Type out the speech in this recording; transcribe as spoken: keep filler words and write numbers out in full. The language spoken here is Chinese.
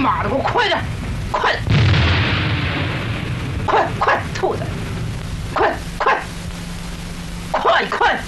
妈的，给我快点，快点，快快，兔崽子，快快快快！